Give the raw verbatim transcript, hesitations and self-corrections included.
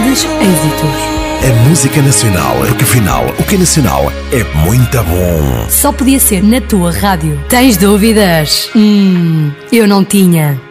grandes êxitos. A música nacional, porque afinal, o que é nacional é muito bom. Só podia ser na tua rádio. Tens dúvidas? Hum, eu não tinha.